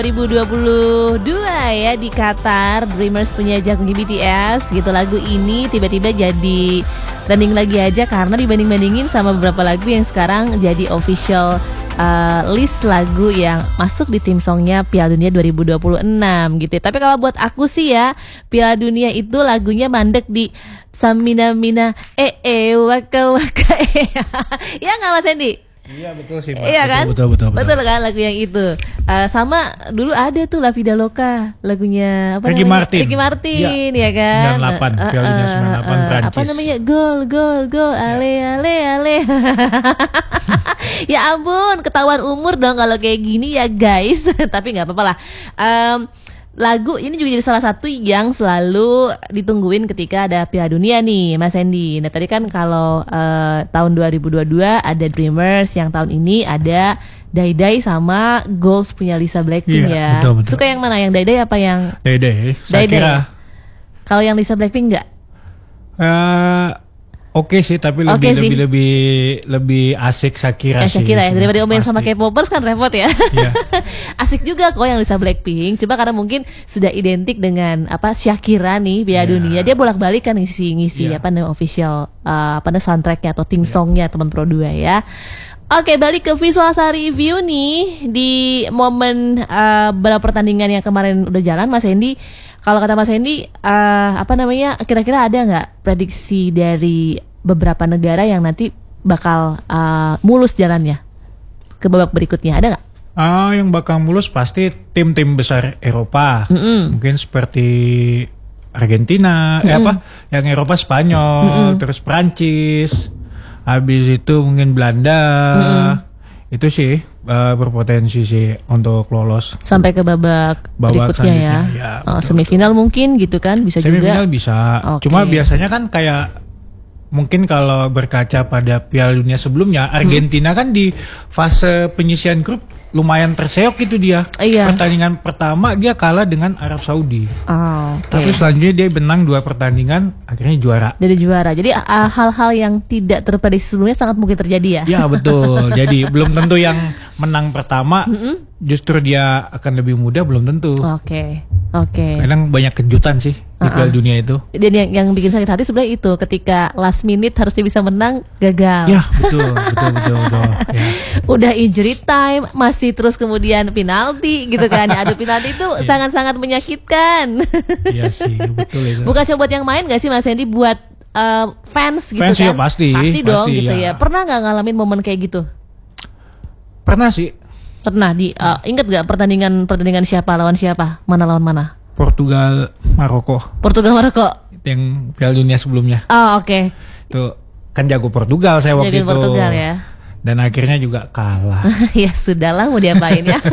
2022 ya di Qatar, Dreamers punya jagoan BTS gitu. Lagu ini tiba-tiba jadi trending lagi aja karena dibanding-bandingin sama beberapa lagu yang sekarang jadi official list lagu yang masuk di tim songnya Piala Dunia 2026 gitu. Tapi kalau buat aku sih ya, Piala Dunia itu lagunya mandek di Samina Mina waka waka ya nggak Mas Hendy? Iya betul sih Mbak. Iya kan? Betul kan lagu yang itu. Sama dulu ada tuh La Vida Loca, lagunya apa Ricky namanya? Martin. Ricky Martin ya kan. 98 Piala Dunia 98 Prancis. Apa namanya? Gol ale ale. Ya ampun, ketahuan umur dong kalau kayak gini ya guys. Tapi nggak apa-apa lah. Lagu ini juga jadi salah satu yang selalu ditungguin ketika ada Piala Dunia nih Mas Hendy. Nah tadi kan kalau tahun 2022 ada Dreamers, yang tahun ini ada Day sama Goals punya Lisa Blackpink ya. Betul. Suka yang mana? Yang Day apa yang Day? Saya kira kalau yang Lisa Blackpink enggak? Oke sih, tapi lebih asik Shakira sih. Shakira ya, daripada omelin sama K-popers kan repot ya. Yeah. Asik juga kok yang Lisa Blackpink. Coba karena mungkin sudah identik dengan apa Shakira nih Piala Dunia. Dia bolak-balik kan ngisi apa namanya official soundtracknya atau theme songnya teman Pro 2 ya. Oke, balik ke visual review nih di momen beberapa pertandingan yang kemarin udah jalan Mas Hendy. Kalau kata Mas Hendy, kira-kira ada nggak prediksi dari beberapa negara yang nanti bakal mulus jalannya ke babak berikutnya? Ada nggak? Yang bakal mulus pasti tim-tim besar Eropa. Mungkin seperti Argentina, yang Eropa Spanyol, terus Prancis, habis itu mungkin Belanda. Itu sih berpotensi sih untuk lolos sampai ke babak berikutnya ya. Semifinal mungkin gitu kan, bisa semifinal juga. Bisa. Okay. Cuma biasanya kan kayak mungkin kalau berkaca pada Piala Dunia sebelumnya, Argentina kan di fase penyisihan grup lumayan terseok gitu dia. Pertandingan pertama dia kalah dengan Arab Saudi. Tapi selanjutnya dia menang 2 pertandingan, akhirnya juara. Jadi juara. Jadi hal-hal yang tidak terprediksi sebelumnya sangat mungkin terjadi ya. Ya betul. Jadi belum tentu yang menang pertama justru dia akan lebih mudah, belum tentu. Oke. Kadang banyak kejutan sih di Piala Dunia itu. Dan yang bikin sakit hati sebenarnya itu ketika last minute harusnya bisa menang, gagal. Ya betul. Ya. Udah injury time, masih terus kemudian penalti gitu kan. Adu penalti itu sangat-sangat menyakitkan. Iya sih, betul itu. Bukan cuma buat yang main gak sih Mas Hendy, buat fans gitu kan? Ya pasti dong gitu ya. Pernah gak ngalamin momen kayak gitu? Pernah sih. Pernah ingat gak pertandingan siapa lawan siapa? Mana lawan mana? Portugal Maroko. Yang Piala Dunia sebelumnya. Oke. Itu kan jago Portugal saya waktu itu. Portugal ya. Dan akhirnya juga kalah. Ya sudahlah, mau diapain ya.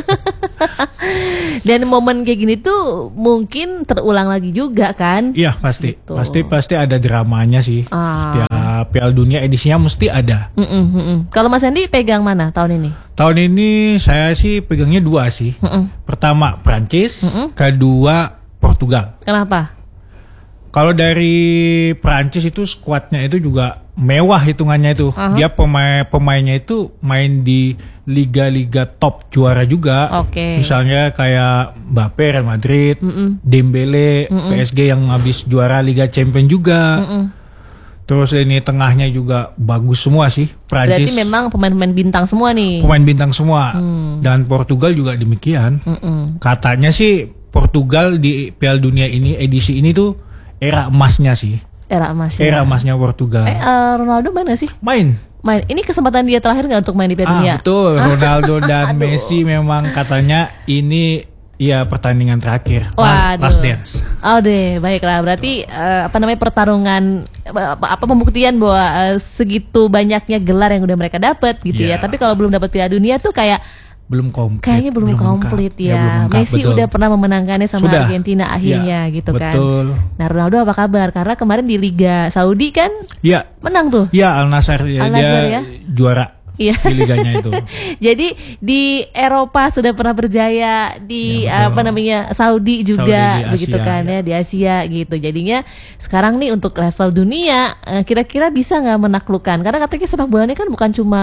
Dan momen kayak gini tuh mungkin terulang lagi juga kan? Iya pasti. Gitu. Pasti ada dramanya sih. Setiap Piala Dunia edisinya mesti ada. Kalau Mas Hendy pegang mana tahun ini? Tahun ini saya sih pegangnya 2 sih. Pertama Prancis, kedua Portugal. Kenapa? Kalau dari Prancis itu skuadnya itu juga mewah hitungannya itu. Dia pemainnya itu main di liga-liga top juara juga. Misalnya kayak Mbappe Real Madrid, Dembele PSG yang habis juara Liga Champions juga. Terus ini tengahnya juga bagus semua sih Prancis. Berarti memang pemain-pemain bintang semua nih. Pemain bintang semua. Dan Portugal juga demikian. Katanya sih Portugal di Piala Dunia ini edisi ini tuh era emasnya sih. Era emasnya Portugal. Ronaldo main gak sih? Main. Ini kesempatan dia terakhir gak untuk main di Piala Dunia? Betul. Ronaldo dan Messi memang katanya ini pertandingan terakhir. Last dance. Baiklah. Berarti pertarungan pembuktian bahwa segitu banyaknya gelar yang udah mereka dapat gitu ya. Tapi kalau belum dapat Piala Dunia tuh belum komplit. Kayaknya belum komplit ya. Messi betul. Udah pernah memenangkannya sama Argentina akhirnya gitu kan. Betul. Nah Ronaldo apa kabar? Karena kemarin di Liga Saudi kan menang tuh. Al Nassr dia juara. Di liganya itu. Jadi di Eropa sudah pernah berjaya, di Saudi juga di begitu Asia, kan ya di Asia gitu. Jadinya sekarang nih untuk level dunia kira-kira bisa nggak menaklukkan? Karena katanya sepak bola ini kan bukan cuma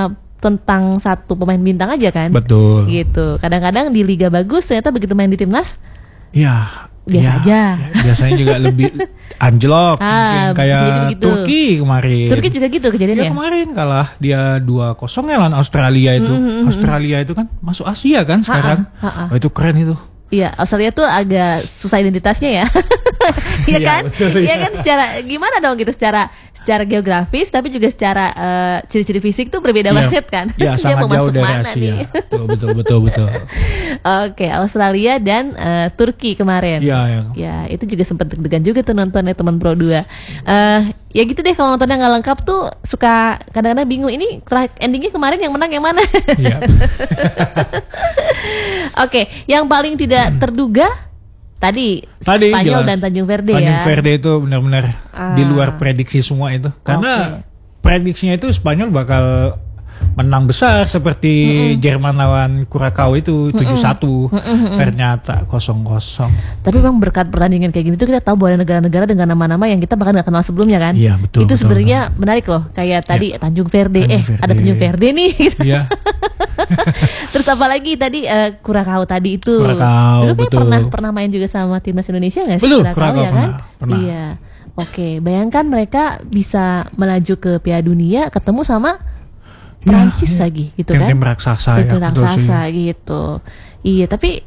tentang satu pemain bintang aja kan. Betul. Gitu. Kadang-kadang di liga bagus ternyata begitu main di timnas ya biasa aja. Biasanya juga lebih anjlok mungkin kayak Turki kemarin. Turki juga gitu kejadiannya. Ya kemarin kalah dia 2-0 ya lawan Australia itu. Australia itu kan masuk Asia kan sekarang. Oh, itu keren itu. Iya, Australia tuh agak susah identitasnya ya. Iya kan? Iya kan, secara gimana dong gitu, secara geografis tapi juga secara ciri-ciri fisik tuh berbeda banget kan. Iya, dia mau masuk mana Asia. nih? Betul. Oke, Australia dan Turki kemarin. Iya. Ya, itu juga sempat deg-degan juga tuh nontonnya teman Pro 2. Ya gitu deh, kalau nontonnya nggak lengkap tuh suka kadang-kadang bingung ini endingnya kemarin yang menang yang mana. Iya. Oke, yang paling tidak terduga Tadi Spanyol jelas. Dan Tanjung Verde ya. Tanjung Verde itu benar-benar di luar prediksi semua itu. Karena prediksinya itu Spanyol bakal menang besar seperti Jerman lawan Curacao itu 7-1. Ternyata 0-0. Tapi memang berkat pertandingan kayak gini tuh kita tahu bahwa ada negara-negara dengan nama-nama yang kita bahkan nggak kenal sebelumnya kan. Iya, betul. Itu sebenarnya menarik loh. Kayak tadi Tanjung Verde, ada Tanjung Verde nih. Gitu. Iya. Terus apa lagi tadi Curacao tadi itu. Curacao, dulu kayak pernah main juga sama timnas Indonesia nggak sih? Betul, Curacao ya kan? Pernah. Iya. Oke, bayangkan mereka bisa melaju ke Piala Dunia ketemu sama Prancis lagi gitu kan. Tim raksasa Tim raksasa gitu. Iya, tapi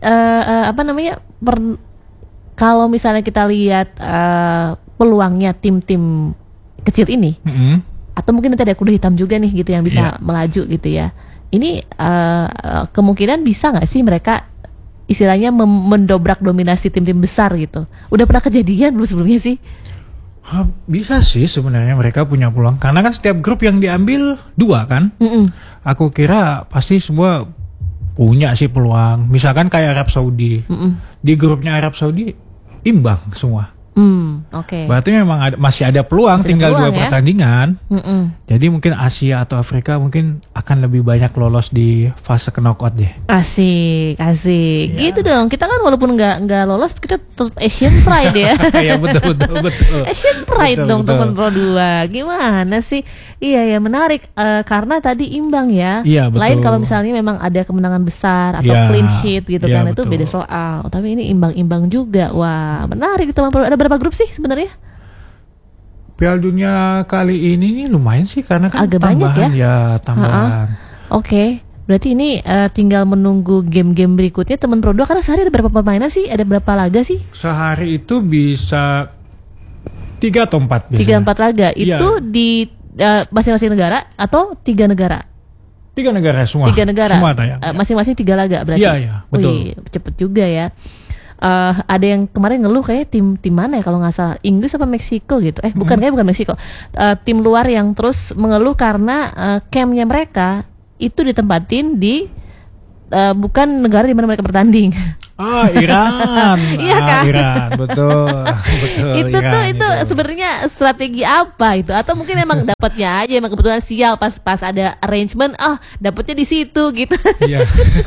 kalau misalnya kita lihat peluangnya tim-tim kecil ini, atau mungkin nanti ada kuda hitam juga nih gitu yang bisa melaju gitu ya. Ini kemungkinan bisa nggak sih mereka istilahnya mendobrak dominasi tim-tim besar gitu? Udah pernah kejadian belum sebelumnya sih? Bisa sih sebenarnya mereka punya peluang karena kan setiap grup yang diambil 2 kan. Aku kira pasti semua punya sih peluang. Misalkan kayak Arab Saudi. Di grupnya Arab Saudi imbang semua. Oke. Berarti memang masih ada peluang, tinggal 2 pertandingan. Jadi mungkin Asia atau Afrika mungkin akan lebih banyak lolos di fase knockout deh. Asik. Gitu dong. Kita kan walaupun nggak lolos, kita tetap Asian Pride ya. Iya betul. Asian Pride dong teman Pro 2. Gimana sih? Iya ya menarik karena tadi imbang ya. Iya betul. Lain kalau misalnya memang ada kemenangan besar atau clean sheet gitu kan, itu beda soal. Tapi ini imbang-imbang juga. Wah menarik teman Pro. Ada berapa grup sih sebenarnya? Piala Dunia kali ini nih lumayan sih karena kan agak tambahan banyak ya. Tambahan. Oke. Berarti ini tinggal menunggu game-game berikutnya teman Pro 2 karena sehari ada berapa permainan sih? Ada berapa laga sih? Sehari itu bisa 3 atau 4 biasanya. 3-4 laga. Itu di masing-masing negara atau 3 negara? 3 negara semua. 3 negara. Semua tayang. Masing-masing 3 laga berarti. Iya, betul. Wih, cepet juga ya. Ada yang kemarin ngeluh kayak tim mana ya kalau nggak salah Inggris apa Meksiko gitu. Bukan Meksiko. Tim luar yang terus mengeluh karena campnya mereka itu ditempatin di bukan negara di mana mereka bertanding. Iran. Iya kan? Iran, betul. Itu Iran, tuh itu sebenarnya strategi apa itu? Atau mungkin emang dapatnya aja, emang kebetulan sial pas ada arrangement, dapatnya di situ gitu. Iya.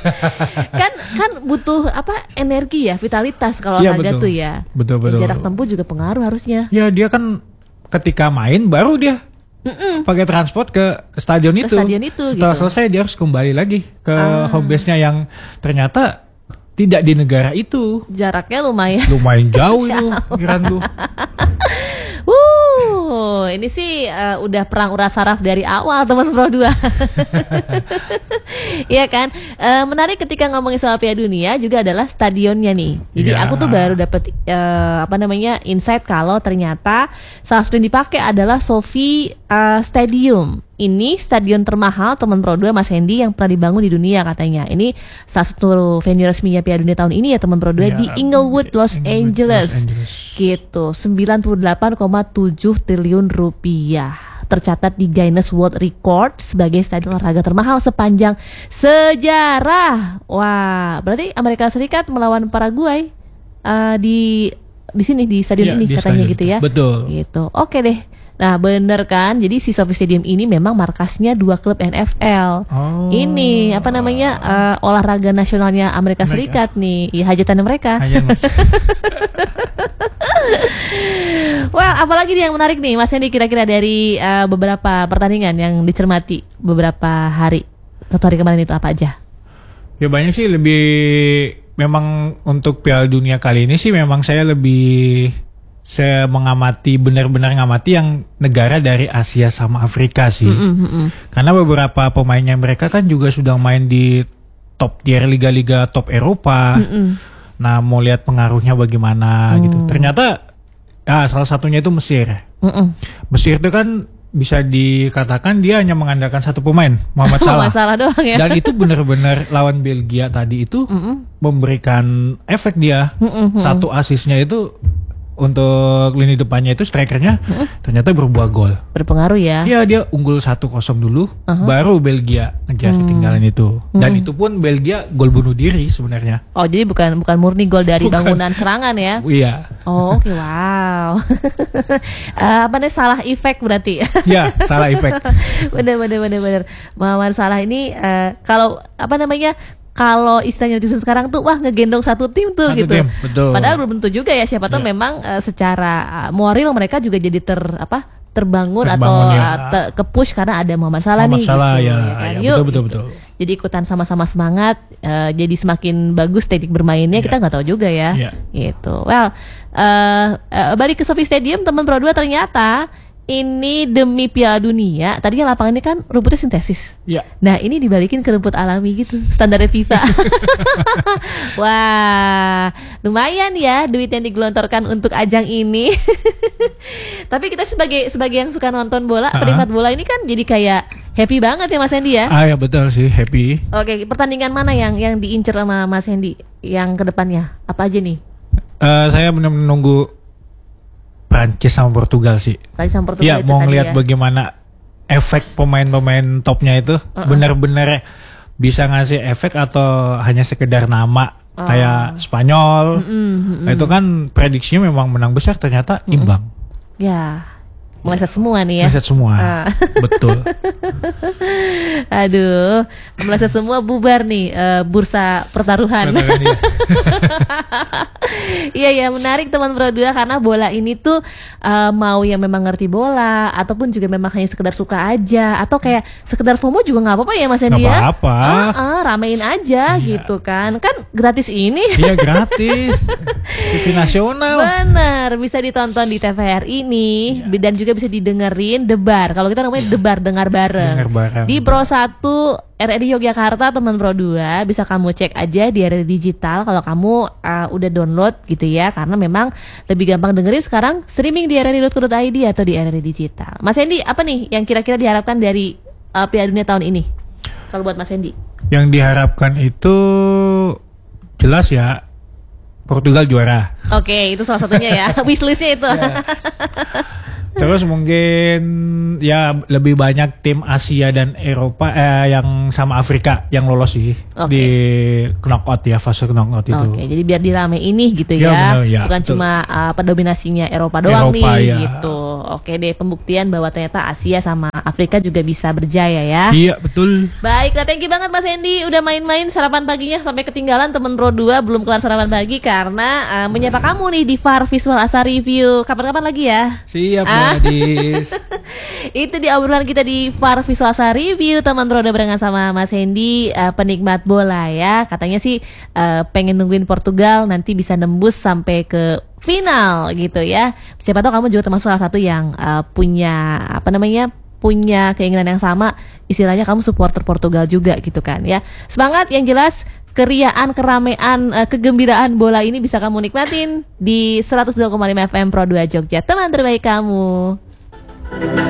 kan butuh energi ya, vitalitas kalau olahraga tuh ya. Betul. Jarak tempuh juga pengaruh harusnya. Ya dia kan ketika main baru dia pakai transport ke stadion itu. Setelah selesai dia harus kembali lagi ke home base-nya yang ternyata tidak di negara itu. Jaraknya lumayan jauh itu Iran tuh. Ini sih udah perang uras saraf dari awal teman Pro 2. Iya kan? Menarik ketika ngomongin soal Piala Dunia juga adalah stadionnya nih. Jadi aku tuh baru dapet insight kalau ternyata salah satu yang dipakai adalah SoFi Stadium. Ini stadion termahal teman Pro 2 Mas Hendy yang pernah dibangun di dunia katanya. Ini salah satu venue resminya Piala Dunia tahun ini ya teman Pro 2 di Inglewood, Los Angeles. Gitu, 98,7 triliun rupiah. Tercatat di Guinness World Record sebagai stadion olahraga termahal sepanjang sejarah. Wah, berarti Amerika Serikat melawan Paraguay di sini di stadion ini katanya gitu ya. Betul. Gitu. Oke deh. Nah bener kan, jadi si SoFi Stadium ini memang markasnya 2 klub NFL. Ini olahraga nasionalnya Amerika Serikat nih, hajatannya mereka. Wah, apalagi nih yang menarik nih Mas Hendy kira-kira dari beberapa pertandingan yang dicermati beberapa hari satu hari kemarin itu apa aja? Ya banyak sih, lebih memang untuk Piala Dunia kali ini sih memang saya mengamati, benar-benar ngamati yang negara dari Asia sama Afrika sih. Karena beberapa pemainnya mereka kan juga sudah main di top tier liga-liga top Eropa. Nah, mau lihat pengaruhnya bagaimana gitu. Ternyata salah satunya itu Mesir. Mesir itu kan bisa dikatakan dia hanya mengandalkan satu pemain, Mohamed Salah. Salah doang ya. Dan itu benar-benar lawan Belgia tadi itu memberikan efek dia. Satu asisnya itu untuk lini depannya itu strikernya ternyata berbuah gol. Berpengaruh ya. Iya, dia unggul 1-0 dulu, baru Belgia ngejar ketinggalan itu. Dan itu pun Belgia gol bunuh diri sebenarnya. Oh, jadi bukan murni gol dari bangunan serangan ya? Iya. Oh, oke, wow. Apa nih, salah efek berarti? Iya, salah efek. Bener. Muhammad Salah ini kalau apa namanya? Kalau istilahnya netizen sekarang tuh wah ngegendong satu tim tuh gitu. Tim, betul. Padahal belum tentu juga ya, siapa tahu memang secara moral mereka juga jadi terbangun atau ke-push karena ada Muhammad Salah nih Salah, gitu. ya, Kan? ya, Yuk, betul. Jadi ikutan sama-sama semangat, jadi semakin bagus teknik bermainnya, kita nggak tahu juga ya. Gitu. Well, balik ke Sophie Stadium, teman Pro 2 ternyata ini demi Piala Dunia. Tadinya lapangan ini kan rumputnya sintesis. Iya. Nah, ini dibalikin ke rumput alami gitu, standar FIFA. Wah, lumayan ya duit yang digelontorkan untuk ajang ini. Tapi kita sebagai yang suka nonton bola, penikmat bola ini kan jadi kayak happy banget ya Mas Hendy ya. Ya betul sih, happy. Oke, pertandingan mana yang diincer sama Mas Hendy yang kedepannya? Apa aja nih? Saya benar-benar menunggu Prancis sama Portugal sih. Prancis sama Portugal. Ya, mau ngelihat bagaimana efek pemain-pemain topnya itu benar-benar bisa ngasih efek atau hanya sekedar nama kayak Spanyol. Nah, itu kan prediksinya memang menang besar, ternyata imbang. Ya, meleset semua nih ya. Meleset semua. Betul. Aduh, meleset semua, bubar nih bursa pertaruhan. Iya, menarik teman Pro 2 karena bola ini tuh mau yang memang ngerti bola ataupun juga memang hanya sekedar suka aja atau kayak sekedar FOMO juga nggak apa-apa ya Mas Hendy ya. Nggak apa-apa. Ramein aja gitu kan gratis ini. Iya, gratis. TV nasional. Bener, bisa ditonton di TVRI ini dan juga bisa didengerin debar. Kalau kita namanya debar, dengar bareng. Di Pro 1 RRI Yogyakarta teman Pro 2, bisa kamu cek aja di RRI Digital kalau kamu udah download gitu ya, karena memang lebih gampang dengerin sekarang streaming di rri.co.id atau di RRI Digital. Mas Hendy, apa nih yang kira-kira diharapkan dari Piala Dunia tahun ini kalau buat Mas Hendy? Yang diharapkan itu jelas ya, Portugal juara. Oke, itu salah satunya ya. Wishlistnya itu. Terus mungkin ya lebih banyak tim Asia dan Eropa yang sama Afrika yang lolos sih di knockout ya, fase knockout itu. Oke, jadi biar dirame ini gitu ya. Bener, ya, bukan betul. cuma dominasinya Eropa doang nih ya. gitu. Oke deh, pembuktian bahwa ternyata Asia sama Afrika juga bisa berjaya ya. Iya, betul. Baiklah, thank you banget Mas Hendy udah main-main sarapan paginya sampai ketinggalan temen Pro 2 belum kelar sarapan pagi karena menyapa kamu nih di VAR Visual Asa Review. Kapan-kapan lagi ya? Siap, Gadis. Itu di obrolan kita di VAR Visual Asa Review, teman Pro 2 barengan sama Mas Hendy, penikmat bola ya. Katanya sih pengen nungguin Portugal nanti bisa nembus sampai ke final gitu ya. Siapa tahu kamu juga termasuk salah satu yang punya punya keinginan yang sama, istilahnya kamu supporter Portugal juga gitu kan ya. Semangat, yang jelas keriaan, keramaian, kegembiraan bola ini bisa kamu nikmatin di 102,5 FM Pro 2 Jogja, teman terbaik kamu.